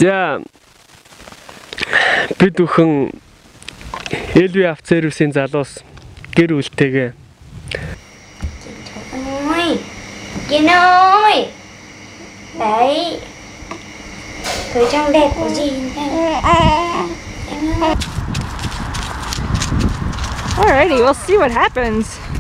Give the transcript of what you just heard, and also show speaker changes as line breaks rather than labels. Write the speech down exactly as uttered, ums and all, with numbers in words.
За бид бүхэн Элви Авцерусын залуус гэр бүлтэйгээ
Ôi, Kiên ơi. Đấy. Thời trang đẹp của gì đây?
Alrighty, we'll see what happens.